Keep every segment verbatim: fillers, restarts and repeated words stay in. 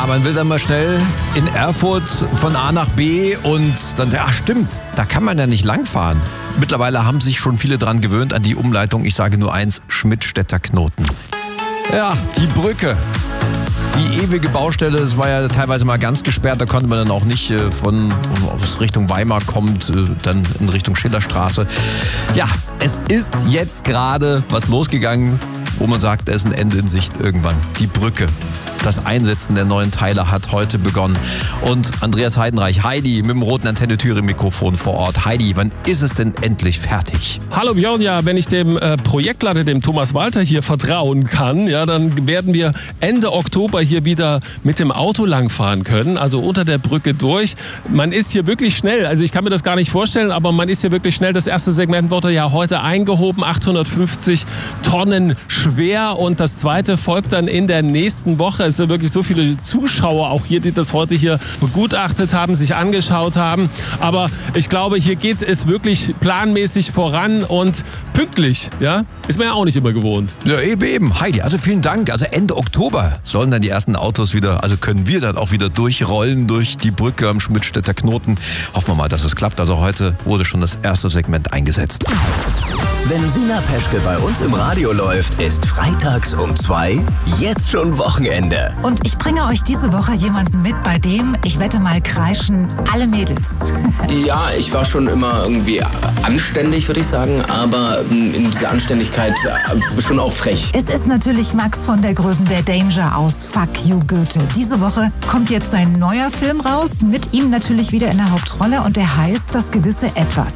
Ja, man will dann mal schnell in Erfurt von A nach B und dann, ja stimmt, da kann man ja nicht langfahren. Mittlerweile haben sich schon viele dran gewöhnt an die Umleitung. Ich sage nur eins, Schmidtstädter Knoten. Ja, die Brücke. Die ewige Baustelle, das war ja teilweise mal ganz gesperrt, da konnte man dann auch nicht äh, von aus Richtung Weimar kommt, äh, dann in Richtung Schillerstraße. Ja, es ist jetzt gerade was losgegangen, wo man sagt, es ist ein Ende in Sicht irgendwann. Die Brücke. Das Einsetzen der neuen Teile hat heute begonnen. Und Andreas Heidenreich, Heidi, mit dem roten Antenne-Thüringen-Mikrofon vor Ort. Heidi, wann ist es denn endlich fertig? Hallo Björn, ja, wenn ich dem äh, Projektleiter, dem Thomas Walter hier vertrauen kann, ja, dann werden wir Ende Oktober hier wieder mit dem Auto langfahren können, also unter der Brücke durch. Man ist hier wirklich schnell, also ich kann mir das gar nicht vorstellen, aber man ist hier wirklich schnell. Das erste Segment wurde ja heute eingehoben, achthundertfünfzig Tonnen schwer, und das zweite folgt dann in der nächsten Woche. Es sind wirklich so viele Zuschauer auch hier, die das heute hier begutachtet haben, sich angeschaut haben. Aber ich glaube, hier geht es wirklich planmäßig voran und pünktlich, ja, ist man ja auch nicht immer gewohnt. Ja, eben, eben. Heidi, also vielen Dank. Also Ende Oktober sollen dann die ersten Autos wieder, also können wir dann auch wieder durchrollen durch die Brücke am Schmidtstädter Knoten. Hoffen wir mal, dass es klappt. Also heute wurde schon das erste Segment eingesetzt. Wenn Sina Peschke bei uns im Radio läuft, ist freitags um zwei jetzt schon Wochenende. Und ich bringe euch diese Woche jemanden mit, bei dem, ich wette mal, kreischen alle Mädels. Ja, ich war schon immer irgendwie anständig, würde ich sagen, aber in dieser Anständigkeit schon auch frech. Es ist natürlich Max von der Gröben, der Danger aus Fuck You Goethe. Diese Woche kommt jetzt sein neuer Film raus, mit ihm natürlich wieder in der Hauptrolle, und der heißt Das gewisse Etwas.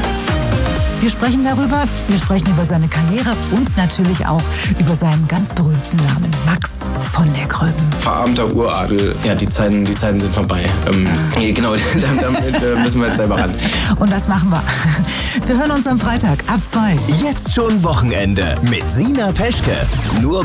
Wir sprechen darüber, wir sprechen über seine Karriere und natürlich auch über seinen ganz berühmten Namen, Max von der Gröben. Verarmter Uradel, ja, die Zeiten, die Zeiten sind vorbei. Ähm, genau, damit äh, müssen wir jetzt selber ran. Und das machen wir. Wir hören uns am Freitag ab zwei. Jetzt schon Wochenende mit Sina Peschke. Nur